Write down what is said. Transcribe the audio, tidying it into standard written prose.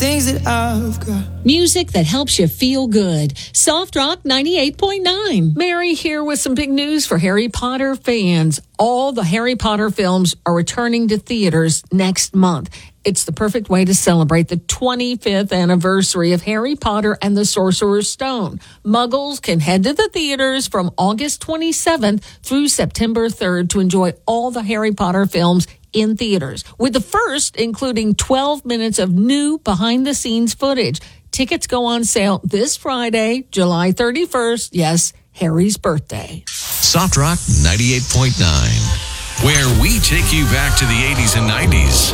things that I've got. Music that helps you feel good. Soft Rock 98.9. Mary here with some big news for Harry Potter fans. All the Harry Potter films are returning to theaters next month. It's the perfect way to celebrate the 25th anniversary of Harry Potter and the Sorcerer's Stone. Muggles can head to the theaters from August 27th through September 3rd to enjoy all the Harry Potter films in theaters, with the first including 12 minutes of new behind-the-scenes footage. Tickets go on sale this Friday, July 31st. Yes, Harry's birthday. Soft Rock 98.9, where we take you back to the 80s and 90s.